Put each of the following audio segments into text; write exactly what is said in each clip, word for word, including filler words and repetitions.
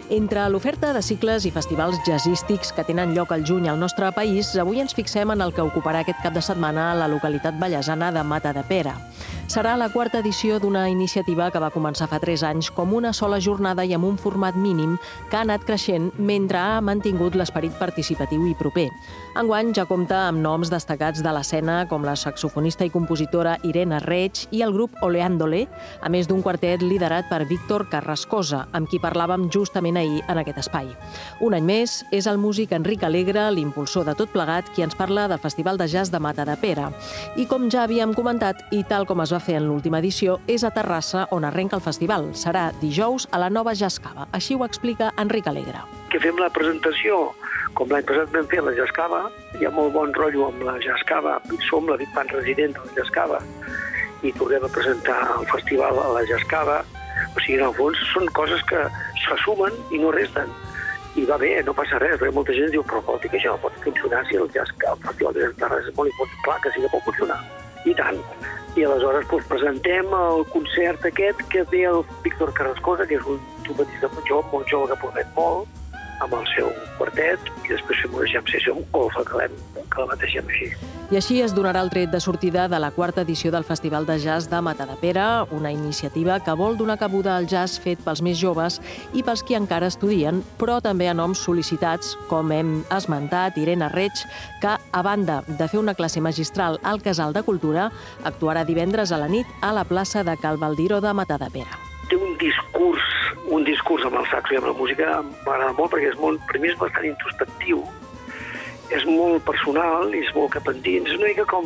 Entre l'oferta de cicles i festivals jazzístics que tenen lloc al juny al nostre país, avui ens fixem en el que ocuparà aquest cap de setmana a la localitat vallesana de Matadepera. Serà la quarta edició d'una iniciativa que va començar fa tres anys com una sola jornada i amb un format mínim que ha anat creixent mentre ha mantingut l'esperit participatiu i proper. Enguany ja compta amb noms destacats de l'escena com la saxofonista i compositora Irene Reig i el grup Oleándole, a més d'un quartet liderat per Víctor Carrascosa, amb qui parlàvem justament ahir en aquest espai. Un any més, és el músic Enric Alegre, l'impulsor de tot plegat, qui ens parla del Festival de Jazz de Matadepera. I com ja havíem comentat, i tal com es va fer en l'última edició, és a Terrassa on arrenca el festival. Serà dijous a la nova Jazz Cava. Així ho explica Enric Alegre. Que fem la presentació, com l'any passat vam fer la Jazz Cava, hi ha molt bon rotllo amb la Jazz Cava, som la Big Band resident de la Jazz Cava i tornem a presentar el festival a la Jazz Cava. O sigui, en el fons, són coses que se sumen i no resten. I va bé, no passa res, perquè molta gent diu, però vol dir que això pot funcionar si el, jazz, el festival de Terrassa és molt important. Clar que sí que pot funcionar. I tant. I aleshores doncs, presentem el concert aquest que ve el Víctor Carrascosa, que és un trompetista molt jove, molt jove que promet molt, amb el seu quartet, i després fem una jam sessió amb golfa, que, que la bategem així. I així es donarà el tret de sortida de la quarta edició del Festival de Jazz de Matadepera, una iniciativa que vol donar cabuda al jazz fet pels més joves i pels qui encara estudien, però també a noms sol·licitats, com hem esmentat, Irene Reig, que, a banda de fer una classe magistral al Casal de Cultura, actuarà divendres a la nit a la plaça de Cal Baldiro de Matadepera. Té un discurs, un discurs amb el saxo i amb la música, m'agrada molt perquè és molt, per mi és bastant introspectiu, és molt personal i és molt cap endins. És una mica com,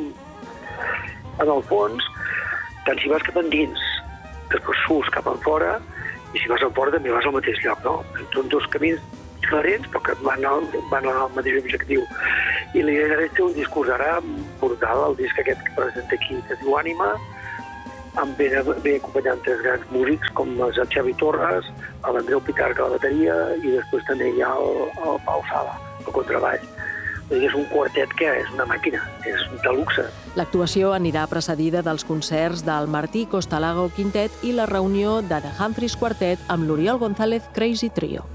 en el fons, tant si vas cap endins, després surts cap enfora, i si vas enfora també vas al mateix lloc, no? Són dos camins diferents, però que van al, van al mateix objectiu. I l'Irene Reig té un discurs ara brutal, el disc aquest que presenta aquí, que es diu Ànima, amb ben, ben acompanyant tres grans músics com el Xavi Torres, l'Andreu Pitarca a la bateria i després també hi ha el, el Pau Sala, el contrabaix. És un quartet que és una màquina, és de luxe. L'actuació anirà precedida dels concerts del Martí Costalago Quintet i la reunió de The Humphreys Quartet amb l'Oriol González Crazy Trio.